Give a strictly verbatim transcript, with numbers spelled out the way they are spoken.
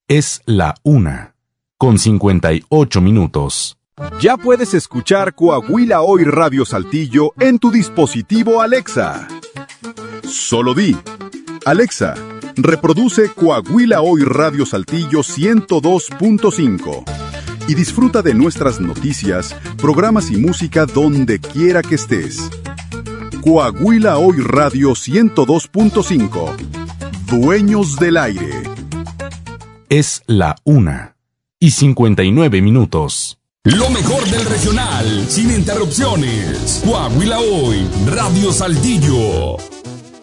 Es la una, con cincuenta y ocho minutos. Ya puedes escuchar Coahuila Hoy Radio Saltillo en tu dispositivo Alexa. Solo di, Alexa, reproduce Coahuila Hoy Radio Saltillo ciento dos punto cinco y disfruta de nuestras noticias, programas y música donde quiera que estés. Coahuila Hoy Radio ciento dos punto cinco. Dueños del aire. Es la una y cincuenta y nueve minutos. Lo mejor del regional, sin interrupciones. Coahuila Hoy, Radio Saltillo.